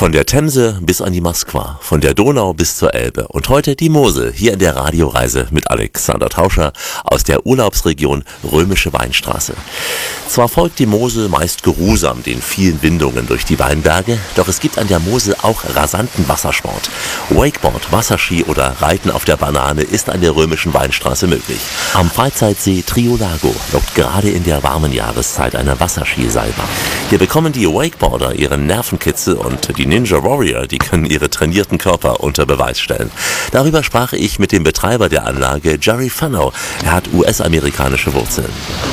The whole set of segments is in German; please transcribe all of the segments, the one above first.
Von der Themse bis an die Moskwa, von der Donau bis zur Elbe und heute die Mosel hier in der Radioreise mit Alexander Tauscher aus der Urlaubsregion Römische Weinstraße. Zwar folgt die Mosel meist geruhsam den vielen Windungen durch die Weinberge, doch es gibt an der Mosel auch rasanten Wassersport. Wakeboard, Wasserski oder Reiten auf der Banane ist an der Römischen Weinstraße möglich. Am Freizeitsee Triolago lockt gerade in der warmen Jahreszeit eine Wasserskiseilbahn. Hier bekommen die Wakeboarder ihren Nervenkitzel und die Ninja Warrior, die können ihre trainierten Körper unter Beweis stellen. Darüber sprach ich mit dem Betreiber der Anlage, Jerry Fano. Er hat US-amerikanische Wurzeln.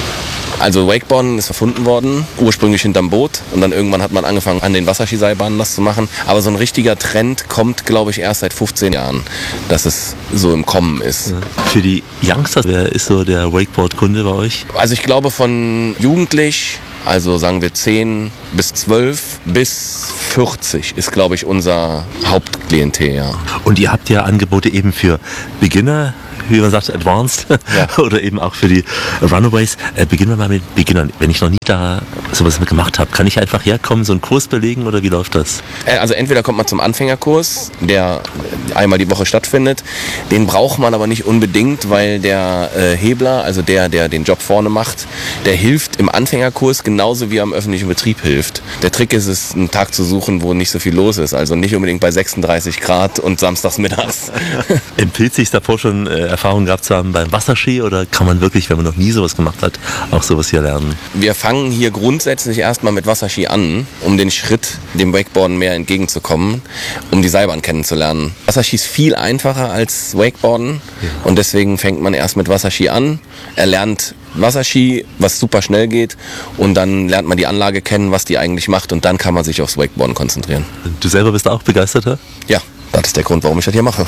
Also Wakeboarden ist erfunden worden, ursprünglich hinterm Boot, und dann irgendwann hat man angefangen, an den Wasserskiseilbahnen das zu machen. Aber so ein richtiger Trend kommt, glaube ich, erst seit 15 Jahren, dass es so im Kommen ist. Für die Youngsters, wer ist so der Wakeboard-Kunde bei euch? Also ich glaube von jugendlich, also sagen wir 10 bis 12 bis 40 ist, glaube ich, unser Hauptklientel, ja. Und ihr habt ja Angebote eben für Beginner, wie man sagt, Advanced, ja. Oder eben auch für die Runaways. Beginnen wir mal mit Beginnern. Wenn ich noch nie da sowas gemacht habe, kann ich einfach herkommen, so einen Kurs belegen oder wie läuft das? Also entweder kommt man zum Anfängerkurs, der einmal die Woche stattfindet. Den braucht man aber nicht unbedingt, weil der Hebler, also der den Job vorne macht, der hilft im Anfängerkurs genauso wie er im öffentlichen Betrieb hilft. Der Trick ist es, einen Tag zu suchen, wo nicht so viel los ist. Also nicht unbedingt bei 36 Grad und samstags mittags. Empfiehlt sich davor schon Erfahrungen gehabt zu haben beim Wasserski oder kann man wirklich, wenn man noch nie sowas gemacht hat, auch sowas hier lernen? Wir fangen hier grundsätzlich erstmal mit Wasserski an, um den Schritt dem Wakeboarden mehr entgegenzukommen, um die Seilbahn kennenzulernen. Wasserski ist viel einfacher als Wakeboarden, und deswegen fängt man erst mit Wasserski an. Er lernt Wasserski, was super schnell geht, und dann lernt man die Anlage kennen, was die eigentlich macht, und dann kann man sich aufs Wakeboarden konzentrieren. Du selber bist auch begeisterter? Ja. Das ist der Grund, warum ich das hier mache.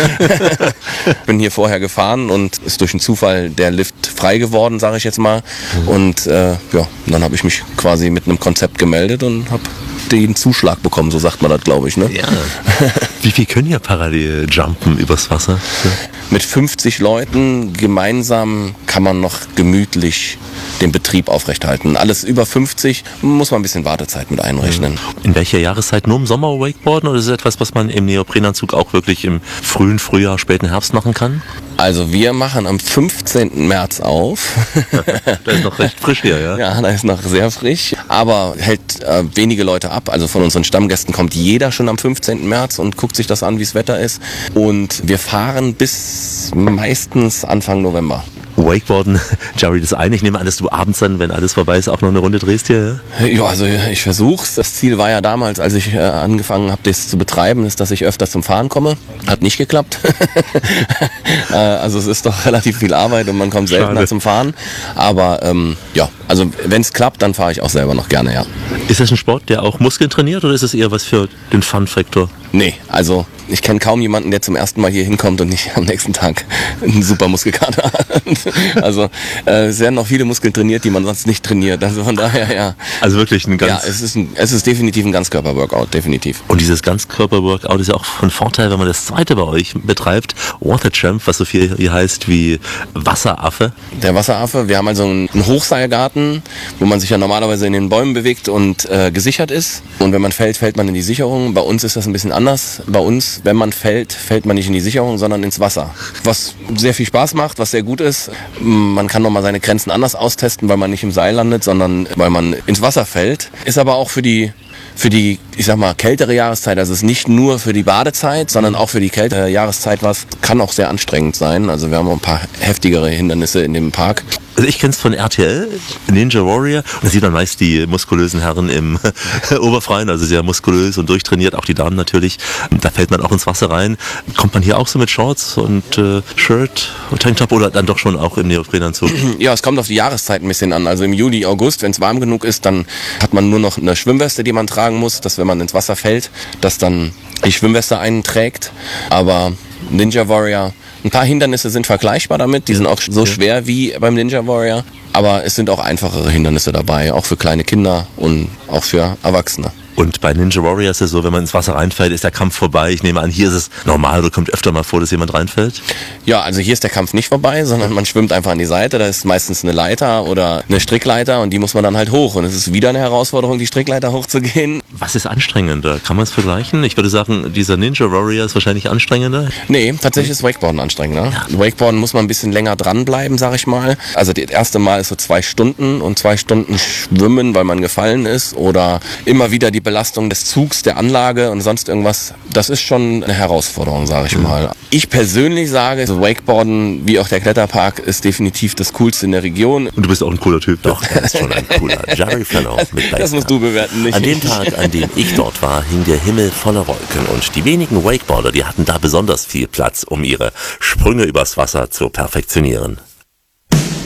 Bin hier vorher gefahren und ist durch einen Zufall der Lift frei geworden, sage ich jetzt mal. Und dann habe ich mich quasi mit einem Konzept gemeldet und habe den Zuschlag bekommen, so sagt man das, glaube ich. Ne? Ja. Wie viel können ihr parallel jumpen übers Wasser? Ja. Mit 50 Leuten gemeinsam kann man noch gemütlich den Betrieb aufrechterhalten. Alles über 50 muss man ein bisschen Wartezeit mit einrechnen. In welcher Jahreszeit? Nur im Sommer Wakeboarden oder ist es etwas, was man im Neoprenanzug auch wirklich im frühen Frühjahr, späten Herbst machen kann? Also wir machen am 15. März auf. Da ist noch recht frisch hier, ja? Ja, da ist noch sehr frisch, aber hält wenige Leute ab. Also von unseren Stammgästen kommt jeder schon am 15. März und guckt sich das an, wie das Wetter ist. Und wir fahren bis meistens Anfang November. Wakeboarden, Jerry, das eine. Ich nehme an, dass du abends dann, wenn alles vorbei ist, auch noch eine Runde drehst hier. Ja, also ich versuch's. Das Ziel war ja damals, als ich angefangen habe, das zu betreiben, ist, dass ich öfters zum Fahren komme. Hat nicht geklappt. Also es ist doch relativ viel Arbeit und man kommt seltener zum Fahren. Aber also wenn es klappt, dann fahre ich auch selber noch gerne, ja. Ist das ein Sport, der auch Muskeln trainiert oder ist es eher was für den Fun-Faktor? Nee, also ich kenne kaum jemanden, der zum ersten Mal hier hinkommt und nicht am nächsten Tag einen super Muskelkater hat. Also es werden noch viele Muskeln trainiert, die man sonst nicht trainiert. Also von daher, ja. Also wirklich ein ganz... Ja, es ist definitiv ein Ganzkörper-Workout, definitiv. Und dieses Ganzkörper-Workout ist ja auch von Vorteil, wenn man das zweite bei euch betreibt, Water Champ, was so viel hier heißt wie Wasseraffe. Der Wasseraffe, wir haben also einen Hochseilgarten, wo man sich ja normalerweise in den Bäumen bewegt und gesichert ist. Und wenn man fällt, fällt man in die Sicherung. Bei uns ist das ein bisschen anders. Bei uns, wenn man fällt, fällt man nicht in die Sicherung, sondern ins Wasser. Was sehr viel Spaß macht, was sehr gut ist. Man kann nochmal seine Grenzen anders austesten, weil man nicht im Seil landet, sondern weil man ins Wasser fällt. Ist aber auch für die, ich sag mal, kältere Jahreszeit, also es ist nicht nur für die Badezeit, sondern auch für die kältere Jahreszeit kann auch sehr anstrengend sein. Also wir haben auch ein paar heftigere Hindernisse in dem Park. Also ich kenne es von RTL, Ninja Warrior, und da sieht man meist die muskulösen Herren im Oberfreien, also sehr muskulös und durchtrainiert, auch die Damen natürlich. Da fällt man auch ins Wasser rein. Kommt man hier auch so mit Shorts und Shirt und Tanktop oder dann doch schon auch im Neoprenanzug? Ja, es kommt auf die Jahreszeit ein bisschen an. Also im Juli, August, wenn es warm genug ist, dann hat man nur noch eine Schwimmweste, die man tragen muss, dass wenn man ins Wasser fällt, dass dann die Schwimmweste einen trägt. Aber Ninja Warrior, ein paar Hindernisse sind vergleichbar damit, die sind auch so schwer wie beim Ninja Warrior, aber es sind auch einfachere Hindernisse dabei, auch für kleine Kinder und auch für Erwachsene. Und bei Ninja Warrior ist es so, wenn man ins Wasser reinfällt, ist der Kampf vorbei. Ich nehme an, hier ist es normal oder kommt öfter mal vor, dass jemand reinfällt? Ja, also hier ist der Kampf nicht vorbei, sondern man schwimmt einfach an die Seite. Da ist meistens eine Leiter oder eine Strickleiter und die muss man dann halt hoch. Und es ist wieder eine Herausforderung, die Strickleiter hochzugehen. Was ist anstrengender? Kann man es vergleichen? Ich würde sagen, dieser Ninja Warrior ist wahrscheinlich anstrengender. Nee, tatsächlich ist Wakeboarden anstrengender. Ja. Wakeboarden muss man ein bisschen länger dranbleiben, sag ich mal. Also das erste Mal ist so 2 Stunden und 2 Stunden schwimmen, weil man gefallen ist oder immer wieder die Belastung des Zugs, der Anlage und sonst irgendwas. Das ist schon eine Herausforderung, sag ich mal. Ich persönlich sage, so Wakeboarden wie auch der Kletterpark ist definitiv das Coolste in der Region. Und du bist auch ein cooler Typ. Doch, er ist schon ein cooler. Jerry Fellow mit Das musst du bewerten, nicht An dem Tag, an dem ich dort war, hing der Himmel voller Wolken und die wenigen Wakeboarder, die hatten da besonders viel Platz, um ihre Sprünge übers Wasser zu perfektionieren.